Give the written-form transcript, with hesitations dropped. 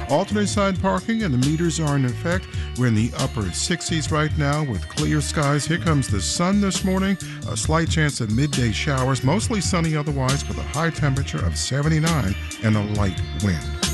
Alternate side parking and the meters are in effect. We're in the upper 60s right now with clear skies. Here comes the sun this morning. A slight chance of midday showers, mostly sunny otherwise with a high temperature of 79 and a light wind.